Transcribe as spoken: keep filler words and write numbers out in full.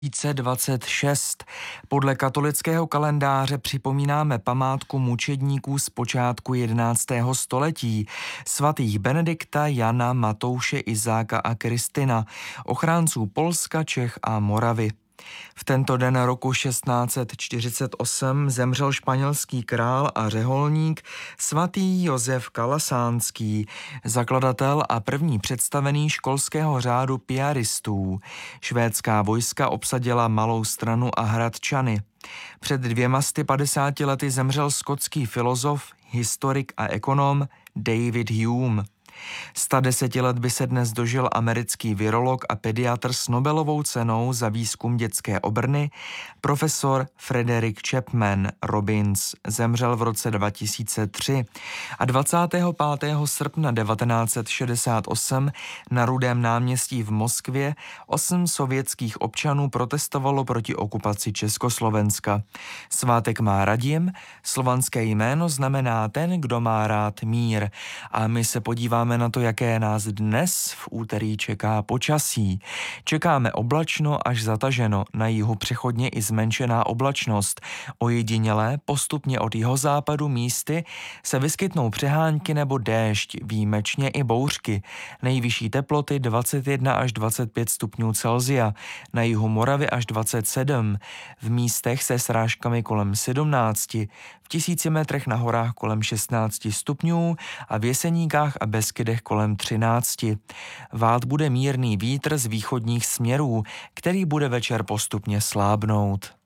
dvacet šest. Podle katolického kalendáře připomínáme památku mučedníků z počátku jedenáctého století, svatých Benedikta, Jana, Matouše, Izáka a Kristina, ochránců Polska, Čech a Moravy. V tento den roku šestnáct set čtyřicet osm zemřel španělský král a řeholník svatý Josef Kalasánský, zakladatel a první představený školského řádu piaristů. Švédská vojska obsadila Malou Stranu a Hradčany. Před dvěma sty padesáti lety zemřel skotský filozof, historik a ekonom David Hume. sto deset let by se dnes dožil americký virolog a pediatr s Nobelovou cenou za výzkum dětské obrny, profesor Frederick Chapman Robbins. Zemřel v roce dva tisíce tři a dvacátého pátého srpna devatenáct set šedesát osm na Rudém náměstí v Moskvě osm sovětských občanů protestovalo proti okupaci Československa. Svátek má Radim, slovanské jméno znamená ten, kdo má rád mír, a my se podíváme na to, jaké nás dnes v úterý čeká počasí. Čekáme oblačno až zataženo, na jihu přechodně i zmenšená oblačnost. Ojedinělé postupně od jihozápadu místy se vyskytnou přehánky nebo déšť, výjimečně i bouřky. Nejvyšší teploty dvacet jedna až dvacet pět stupňů Celsia, na jihu Moravy až dvacet sedm, v místech se srážkami kolem sedmnácti, v tisíci metrech na horách kolem šestnácti stupňů a v Jeseníkách a Beskydech kolem třinácti. Vát bude mírný vítr z východních směrů, který bude večer postupně slábnout.